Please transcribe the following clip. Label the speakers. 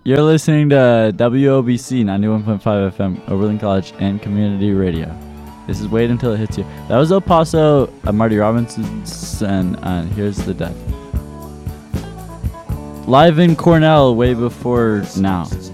Speaker 1: You're listening to WOBC 91.5 FM, Oberlin College and Community Radio. This is Wait Until It Hits You. That was El Paso, Marty Robinson, and Here's the Death. Live in Cornell way before now.